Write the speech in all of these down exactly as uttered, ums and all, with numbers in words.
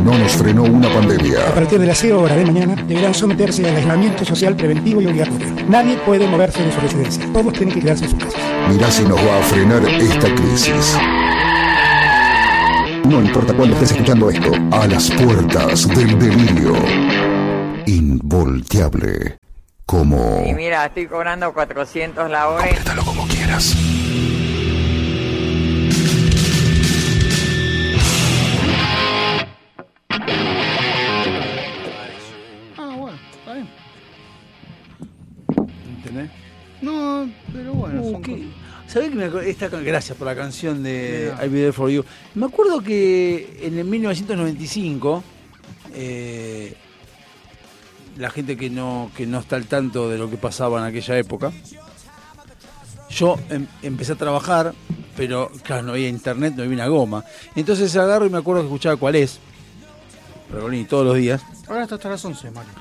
no nos frenó una pandemia. A partir de las cero horas de mañana deberán someterse al aislamiento social preventivo y obligatorio. Nadie puede moverse de su residencia. Todos tienen que quedarse en sus casas. Mirá si nos va a frenar esta crisis. No importa cuándo estés escuchando esto, a las puertas del delirio. Involteable. Como... Y mira, estoy cobrando cuatrocientos la hora. Complétalo como quieras. Ah, bueno, está bien. ¿Entendés? No, pero bueno, Uh, son ¿qué? cosas. ¿Sabés que me acuerdo? Esta, gracias por la canción de Yeah. I'll Be There For You. Me acuerdo que en el mil novecientos noventa y cinco, eh, la gente que no, que no está al tanto de lo que pasaba en aquella época, yo em, empecé a trabajar, pero claro, no había internet, no había una goma. Entonces agarro y me acuerdo que escuchaba Cuál es, Pergolini, todos los días, Ahora está hasta las once, Mario.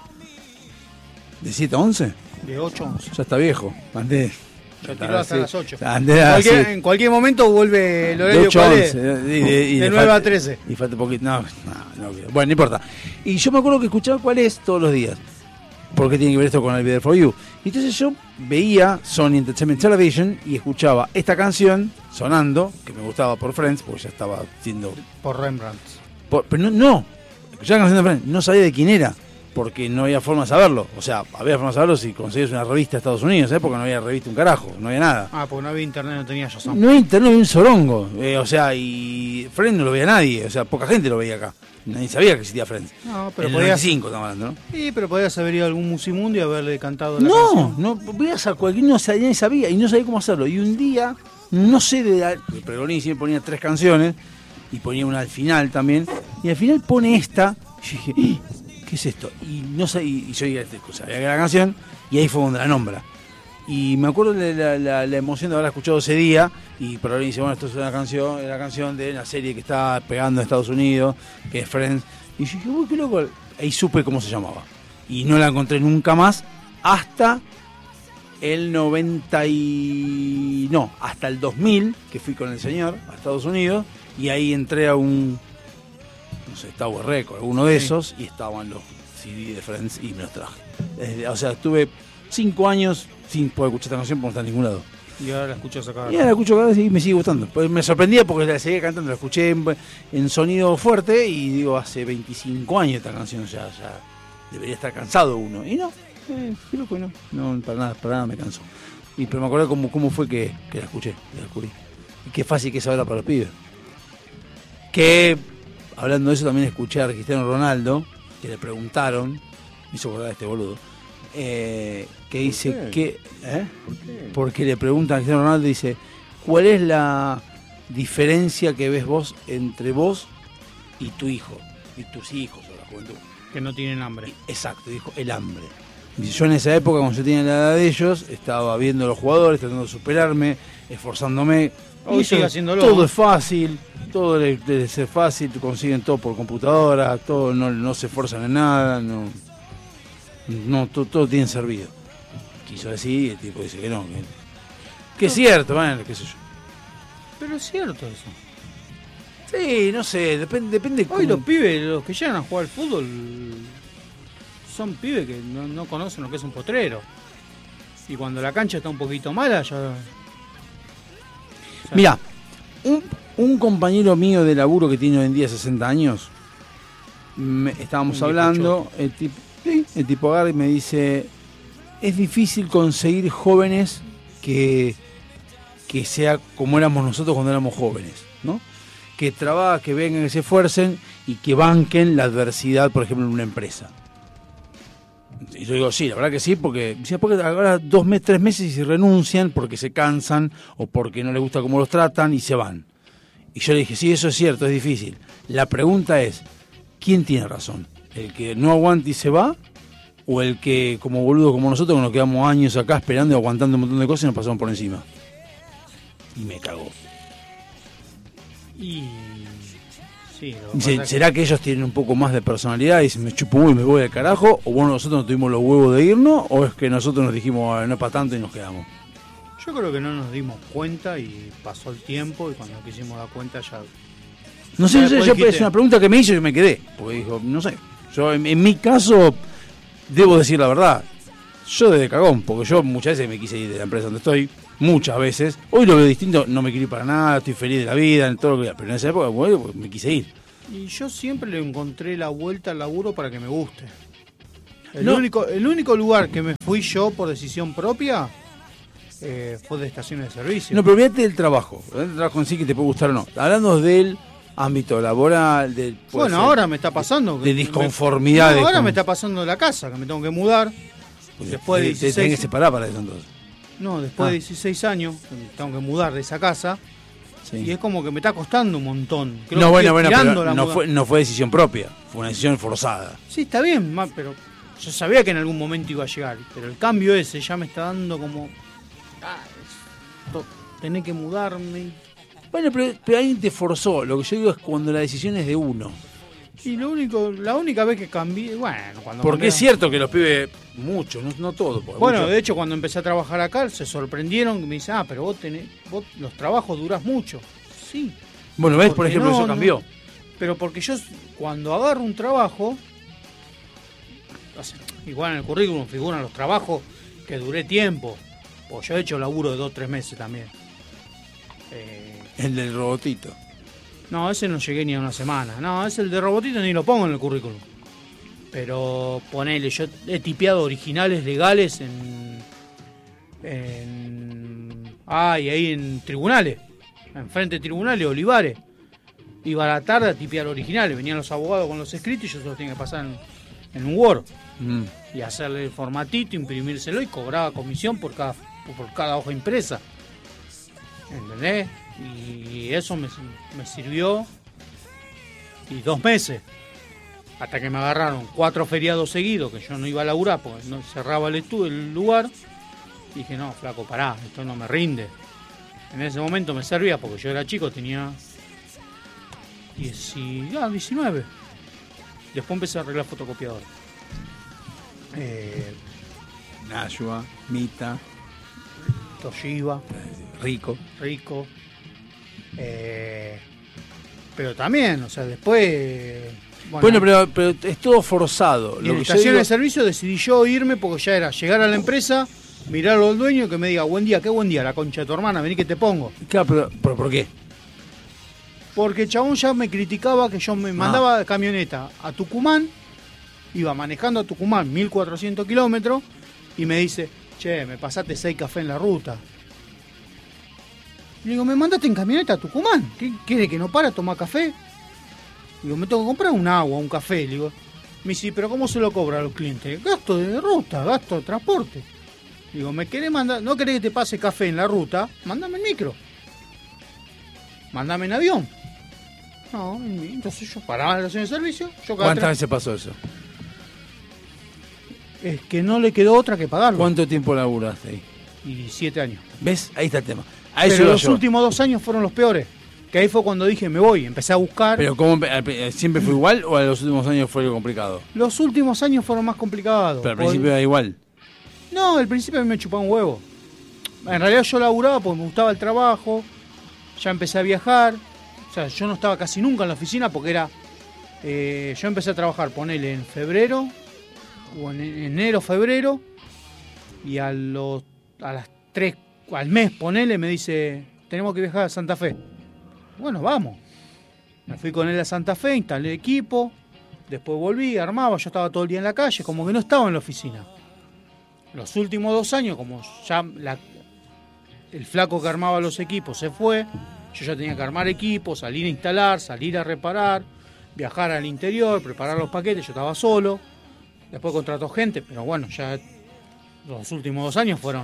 de siete a once. De ocho a once. Ya está viejo, andé. Ya tiró hasta sí. las ocho. Andé En así. cualquier, en cualquier momento vuelve el De horario ocho a cuál once, es. eh, y de, y De le nueve a falta- trece. Y falta poquito. No, no, no, bueno, no importa. Y yo me acuerdo que escuchaba Cuál es todos los días. ¿Por qué tiene que ver esto con el Video for You? Y entonces yo veía Sony Entertainment Television y escuchaba esta canción sonando, que me gustaba por Friends, porque ya estaba siendo. Por Rembrandt. por- pero no, no, escuchaba la canción de Friends, no sabía de quién era, porque no había forma de saberlo. O sea, había forma de saberlo si conseguías una revista de Estados Unidos, ¿eh? Porque no había revista un carajo, no había nada. Ah, porque no había internet, no tenía Shazam. No había internet, no había un sorongo. Eh, o sea, y Friends no lo veía nadie. O sea, poca gente lo veía acá. Nadie sabía que existía Friends. No, pero en el podías, noventa y cinco estamos hablando, ¿no? sí, pero podías haber ido a algún musimundo y haberle cantado la No, canción. no, veías a cualquier, no sabía, nadie sabía y no sabía cómo hacerlo. Y un día, no sé de. Pergolini siempre ponía tres canciones y ponía una al final también. Y al final pone esta. Y yo dije, "¡Ah! ¿qué es esto?". Y no sé, y yo ya sabía que era la canción y ahí fue donde la nombra. Y me acuerdo de la, la, la emoción de haberla escuchado ese día. Y Pergolini dice, bueno, esto es una canción, es la canción de la serie que está pegando en Estados Unidos, que es Friends. Y yo dije, uy, qué loco. Ahí supe cómo se llamaba. Y no la encontré nunca más hasta el noventa y... No, hasta el dos mil, que fui con el señor a Estados Unidos. Y ahí entré a un... No sé, Tower Record, alguno de Sí. esos. Y estaban los C D de Friends y me los traje. Desde- o sea, estuve cinco años sin poder escuchar esta canción porque no está en ningún lado. Y ahora la escuchas acá. Y ahora la escucho cada vez y me sigue gustando. Pues me sorprendía porque la seguía cantando, la escuché en, en sonido fuerte y digo, hace veinticinco años esta canción ya, ya debería estar cansado uno. Y no, eh, qué loco, no, no, para nada, para nada me canso. Y pero me acordé cómo, cómo fue que, que la escuché, la descubrí. Y qué fácil que es ahora para los pibes. Que, hablando de eso, también escuché a Cristiano Ronaldo, que le preguntaron, me hizo acordar de este boludo, eh, que dice qué? que... ¿eh? ¿Por qué? Porque le preguntan a Cristiano Ronaldo, dice, ¿cuál es la diferencia que ves vos entre vos y tu hijo? Y tus hijos o la juventud. Que no tienen hambre. Y- exacto, dijo, el hambre. Dice, yo en esa época, cuando yo tenía la edad de ellos, estaba viendo a los jugadores, tratando de superarme, esforzándome. Hoy Y sigue todo- haciéndolo. Todo es fácil, todo le- debe ser fácil, consiguen todo por computadora, todo no, no se esfuerzan en nada, no, no todo, todo tiene servido. Quiso decir y el tipo dice que no, que, que es cierto, bueno, qué sé yo. Pero es cierto eso. Sí, no sé, depende, depende Hoy cómo- los pibes, los que llegan a jugar al fútbol, son pibes que no, no conocen lo que es un potrero. Y cuando la cancha está un poquito mala, ya... Mirá, un, un compañero mío de laburo que tiene hoy en día sesenta años, me- estábamos Un hablando, el tipo, sí, el tipo agarra y me dice, es difícil conseguir jóvenes que, que sea como éramos nosotros cuando éramos jóvenes, ¿no? Que trabajen, que vengan, que se esfuercen y que banquen la adversidad, por ejemplo, en una empresa. Y yo digo, sí, la verdad que sí, porque, decía, porque ahora dos meses, tres meses y se renuncian porque se cansan o porque no les gusta cómo los tratan y se van. Y yo le dije, sí, eso es cierto, es difícil. La pregunta es, ¿quién tiene razón? ¿El que no aguanta y se va? ¿O el que, como boludo como nosotros, que nos quedamos años acá esperando y aguantando un montón de cosas y nos pasamos por encima? Y me cagó. Y... Sí, lo que Dice, pasa es ¿será que ellos tienen un poco más de personalidad y se me chupo y me voy al carajo? ¿O bueno, nosotros no tuvimos los huevos de irnos? ¿O es que nosotros nos dijimos, "Ah, no es para tanto" y nos quedamos? que yo creo que no nos dimos cuenta y pasó el tiempo y cuando quisimos dar cuenta ya No sé, no sé, Vos yo, dijiste- es una pregunta que me hizo y yo me quedé. Porque dijo, no sé. Yo, en, en mi caso, debo decir la verdad. Yo desde cagón, porque yo muchas veces me quise ir de la empresa donde estoy, muchas veces. Hoy lo veo distinto, no me quiero ir para nada, estoy feliz de la vida, en todo lo que. Pero en esa época, bueno, pues, me quise ir. Y yo siempre le encontré la vuelta al laburo para que me guste. El, No. único, el único lugar que me fui yo por decisión propia eh, fue de estaciones de servicio. No, pero olvídate del trabajo. Olvídate del trabajo en sí que te puede gustar o no. Hablando del ámbito laboral, del. puede bueno, ser, ahora me está pasando. de que- disconformidades No, ahora con- me está pasando de la casa, que me tengo que mudar. Pues después de te- te dieciséis tenés que separar para eso entonces. No, después Ah. de dieciséis años, tengo que mudar de esa casa. Sí. Y es como que me está costando un montón. Creo No, que bueno, estoy bueno, tirando pero la no muda- fue, no fue decisión propia, fue una decisión forzada. Sí, está bien, ma, pero yo sabía que en algún momento iba a llegar. Pero el cambio ese ya me está dando como. Ah, esto, tener que mudarme. Bueno, pero, pero alguien te forzó. Lo que yo digo es cuando la decisión es de uno. Y lo único, la única vez que cambié, bueno, cuando Porque cambié- es cierto que los pibes, muchos, no, no todos. porque Bueno, muchos- de hecho, cuando empecé a trabajar acá, se sorprendieron que me dicen, ah, pero vos tenés, vos los trabajos durás mucho. Sí. Bueno, ves, por porque ejemplo, no, eso no. cambió. Pero porque yo, cuando agarro un trabajo, o sea, igual en el currículum figuran los trabajos que duré tiempo. O yo he hecho laburo de dos o tres meses también. Eh, El del robotito. no, ese no llegué ni a una semana. No, ese el de robotito ni lo pongo en el currículum. Pero ponele, yo he tipeado originales legales en. en. Ay, ahí en tribunales. Enfrente de tribunales, Olivares. Iba a la tarde a tipear originales. Venían los abogados con los escritos y yo se los tenía que pasar en, en un Word. Mm. Y hacerle el formatito, imprimírselo y cobraba comisión por cada, por cada hoja impresa. ¿Entendés? Y eso me, me sirvió. Y dos meses. Hasta que me agarraron cuatro feriados seguidos, que yo no iba a laburar porque no cerraba el, estu- el lugar. Y dije, no, flaco, pará, esto no me rinde. En ese momento me servía porque yo era chico, tenía diecinueve. Después empecé a arreglar fotocopiador. Eh, Nashua, Mita, Toshiba, Rico. Rico. Eh, pero también, o sea, después... Bueno, pero, pero es todo forzado. Y Lo en que yo estación digo- de servicio decidí yo irme porque ya era llegar a la empresa, mirarlo al dueño y que me diga, buen día, qué buen día, la concha de tu hermana, vení que te pongo. Claro, pero, pero ¿por qué? Porque el chabón ya me criticaba que yo me mandaba de camioneta a Tucumán, iba manejando a Tucumán mil cuatrocientos kilómetros y me dice, che, me pasaste seis cafés en la ruta. Le digo, me mandaste en camioneta a Tucumán, ¿qué quiere que no para a tomar café? Digo, me tengo que comprar un agua, un café. Le digo, me dice, pero ¿cómo se lo cobra a los clientes? Gasto de ruta, gasto de transporte. Digo, ¿me querés mandar? ¿No querés que te pase café en la ruta? Mándame en micro. Mándame en avión. No, en mi- entonces yo paraba en la estación de servicio. Yo cada ¿Cuántas tres- veces pasó eso? Es que no le quedó otra que pagarlo. ¿Cuánto tiempo laburaste ahí? Y siete años. ¿Ves? Ahí está el tema. A eso Pero iba los yo. últimos dos años fueron los peores. Que ahí fue cuando dije, me voy. Empecé a buscar. Pero ¿cómo, empe- al pri- ¿siempre fue igual o a los últimos años fue lo complicado? Los últimos años fueron más complicados. Pero al Por- principio era igual. No, al principio a mí me chupaba un huevo. En realidad yo laburaba porque me gustaba el trabajo. Ya empecé a viajar. O sea, yo no estaba casi nunca en la oficina porque era... eh, yo empecé a trabajar, ponele, en febrero. O en enero, febrero. Y a los a las tres, al mes, ponele, me dice, tenemos que viajar a Santa Fe. Bueno, vamos. Me fui con él a Santa Fe, instalé equipo. Después volví, armaba, yo estaba todo el día en la calle, como que no estaba en la oficina. Los últimos dos años, como ya la, el flaco que armaba los equipos se fue, yo ya tenía que armar equipos, salir a instalar, salir a reparar, viajar al interior, preparar los paquetes, yo estaba solo. Después contrató gente, pero bueno, ya los últimos dos años fueron...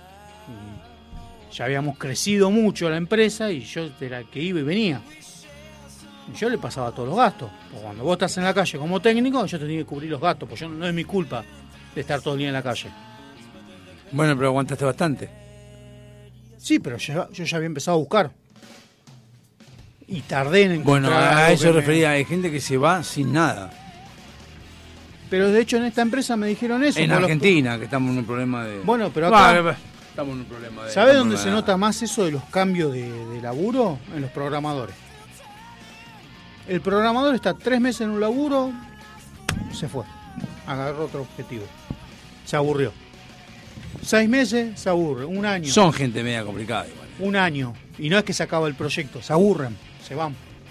y ya habíamos crecido mucho la empresa y yo era el que iba y venía. Y yo le pasaba todos los gastos. Porque cuando vos estás en la calle como técnico, yo tenía que cubrir los gastos, porque yo, no es mi culpa de estar todo el día en la calle. Bueno, pero aguantaste bastante. Sí, pero yo, yo ya había empezado a buscar. Y tardé en encontrar. Bueno, a algo eso que me- refería. Hay gente que se va sin nada. Pero de hecho en esta empresa me dijeron eso. En por los- Argentina, que estamos en un problema de... Bueno, pero acá- Bueno, estamos en un problema de... ¿Sabés de dónde se problema- nota más eso de los cambios de, de laburo? En los programadores. El programador está tres meses en un laburo, se fue, agarró otro objetivo, se aburrió. Seis meses, se aburre, un año. Son gente media complicada igual. Un año, y no es que se acaba el proyecto, se aburren, se van.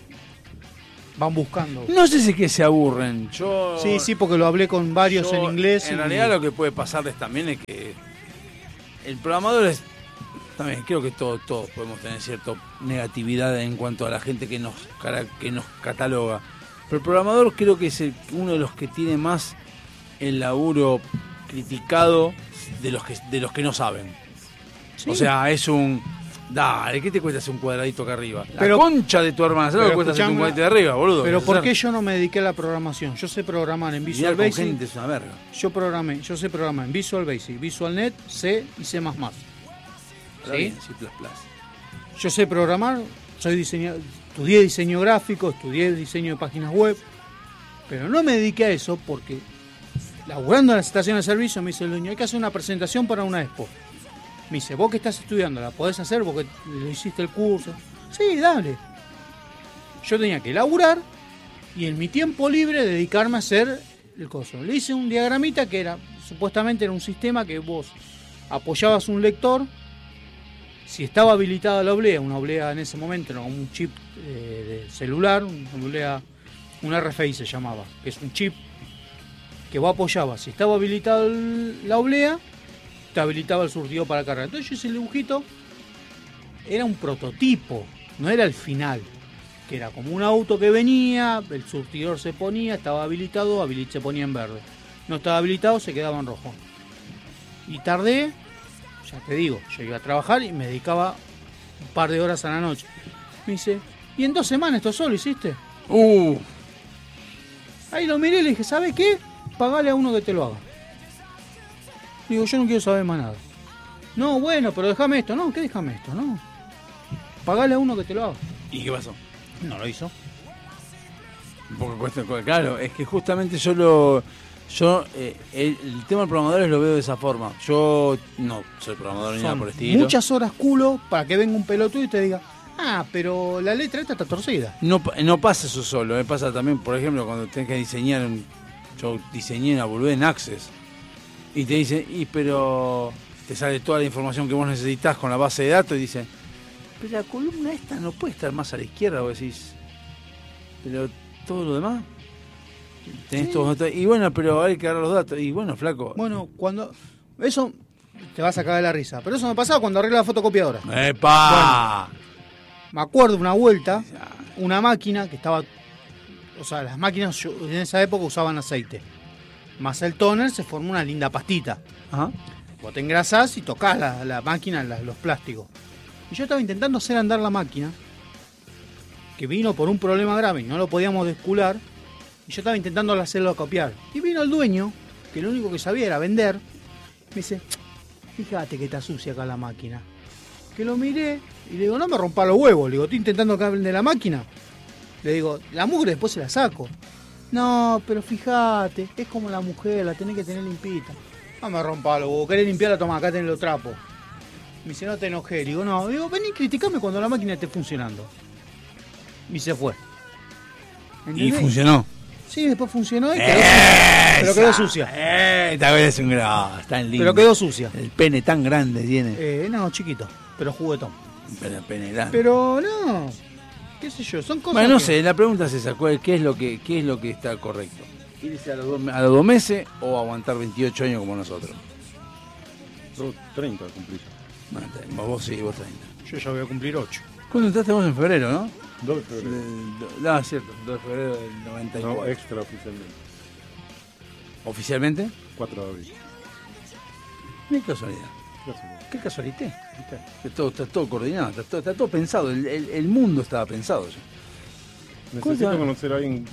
Van buscando. No sé si es que se aburren. Yo, Sí, sí, porque lo hablé con varios yo, en inglés. En y- realidad lo que puede pasarles también es que el programador es... También creo que todos todos podemos tener cierta negatividad en cuanto a la gente que nos cara- que nos cataloga. Pero el programador creo que es el- uno de los que tiene más el laburo criticado de los que de los que no saben. Sí. O sea, es un... Dale, ¿qué te cuesta hacer un cuadradito acá arriba? La Pero- concha de tu hermana, ¿sabes lo que pero cuesta hacer un escuchame, cuadradito de arriba, boludo? Pero ¿por Hacer- qué yo no me dediqué a la programación? Yo sé programar en Lidiar Visual con Basic. gente es una verga. Yo programé, yo sé programar en Visual Basic, VisualNet, C y C++. Está ¿Sí? bien, C plus plus. Yo sé programar, soy diseñador, estudié diseño gráfico, estudié diseño de páginas web, pero no me dediqué a eso porque laburando en la estación de servicio me dice el dueño, hay que hacer una presentación para una expo. Me dice, vos que estás estudiando, ¿la podés hacer porque le hiciste el curso? Sí, dale. Yo tenía que laburar y en mi tiempo libre dedicarme a hacer el coso. Le hice un diagramita que era, supuestamente era un sistema que vos apoyabas un lector. Si estaba habilitada la oblea, una oblea en ese momento era un chip eh, de celular, una oblea, un R F I se llamaba, que es un chip que vos apoyabas. Si estaba habilitada la oblea, te habilitaba el surtidor para cargar. Entonces yo ese dibujito era un prototipo, no era el final, que era como un auto que venía, el surtidor se ponía, estaba habilitado, habili- se ponía en verde. No estaba habilitado, se quedaba en rojo. Y tardé, ya te digo, yo iba a trabajar y me dedicaba un par de horas a la noche. Me dice, ¿y en dos semanas esto solo hiciste? Uh, Ahí lo miré y le dije, ¿sabe qué? Pagale a uno que te lo haga. Digo, yo no quiero saber más nada. No, bueno, pero déjame esto. No, ¿qué déjame esto? No. Pagale a uno que te lo haga. ¿y qué pasó? No lo hizo. Porque cuesta, claro, es que justamente yo lo... Yo, eh, el, el tema de programadores lo veo de esa forma. Yo no soy programador ni nada Son por el estilo. muchas horas culo para que venga un pelotudo y te diga, ah, pero la letra esta está torcida. No, pa- no pasa eso solo, me pasa también, por ejemplo, cuando tenés que diseñar, un- yo diseñé una boludez en Access y te dice, y pero te sale toda la información que vos necesitas con la base de datos y dice, pero la columna esta no puede estar más a la izquierda, vos decís, pero todo lo demás, tenés Sí. todos los datos, y bueno, pero hay que agarrar los datos, y bueno, flaco, Bueno, cuando... Eso te vas a cagar de la risa. Pero eso me pasaba cuando arreglé la fotocopiadora. ¡epa! Me acuerdo una vuelta, una máquina que estaba... O sea, las máquinas yo- en esa época usaban aceite. Más el toner se formó una linda pastita. Ajá. Vos te engrasás y tocás la, la máquina, la- los plásticos. Y yo estaba intentando hacer andar la máquina, que vino por un problema grave y no lo podíamos descular. Y yo estaba intentando hacerlo copiar. Y vino el dueño, que lo único que sabía era vender. Me dice, fíjate que está sucia acá la máquina. Que lo miré y le digo, no me rompa los huevos. Le digo, estoy intentando que de la máquina. Le digo, la mugre después se la saco. No, pero fíjate, es como la mujer, la tenés que tener limpita. No me rompa los huevos, querés limpiarla, toma, acá tenés los trapos. Me dice, no te enojes. Le digo, no, digo, vení, criticame cuando la máquina esté funcionando. Y se fue. Y ¿Entendés? funcionó. Sí, después funcionó y quedó sucia. Pero quedó sucia. Eh, esta vez es un grado, está lindo. Pero quedó sucia. El pene tan grande tiene. Eh, no, chiquito, pero juguetón. Pero el pene grande. Pero no, qué sé yo, son cosas Bueno, no que- sé, la pregunta es esa, ¿cuál- ¿qué es lo que qué es lo que está correcto? ¿Irse a los, dos, a los dos meses o aguantar veintiocho años como nosotros? Yo treinta cumplí. Bueno, está bien, vos sí, vos treinta. Yo ya voy a cumplir ocho. ¿Cuándo entraste vos en febrero, no? dos de febrero. Del- do- No, es cierto, dos de febrero del noventa y cuatro. No, extra oficialmente. ¿Oficialmente? cuatro de abril. Qué casualidad. Gracias. Qué casualidad. ¿Viste? Está todo, está todo coordinado, está todo, está todo pensado. El, el- el mundo estaba pensado ya. ¿Cómo te Necesito va? conocer a alguien.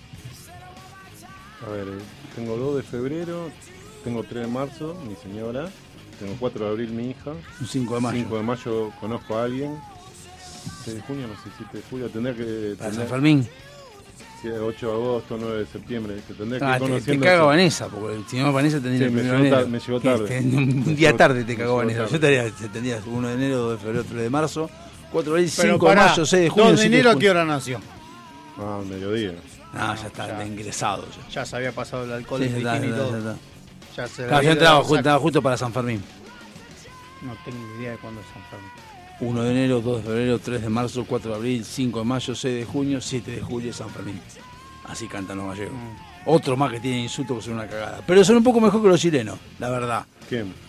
A ver, eh, tengo dos de febrero, tengo tres de marzo, mi señora, tengo cuatro de abril, mi hija, Un cinco de mayo. cinco de mayo conozco a alguien, seis de junio, no sé, siete de julio, tendría que Para San tener Fermín. ocho de agosto, nueve de septiembre, que tendría que Ah, ir te, te conociendo. caga eso. Vanessa, porque si no Vanessa tendría Sí, el me primero llegó de enero. tar- me llegó Que tarde. este, Un Me día llegó- tarde te me cagó llegó Vanessa. tarde. Yo tendría, tendrías uno de enero, dos de febrero, tres de marzo, cuatro de abril, Pero cinco de pará, mayo, seis de junio, dos de siete enero, ¿a junio. qué hora nació? Ah, al mediodía. No, ya está, ya. ingresado. Ya. Ya se había pasado el alcohol, Sí, el ya está, bikini y ya todo. está, ya está. Ya se le Claro, yo había entraba, dado ju- saco. entraba justo para San Fermín. No tengo ni idea de cuándo es San Fermín. uno de enero, dos de febrero, tres de marzo, cuatro de abril, cinco de mayo, seis de junio, siete de julio, San Fermín. Así cantan los gallegos. Mm. Otro más que tiene insultos que son una cagada. Pero son un poco mejor que los chilenos, la verdad. ¿Quién?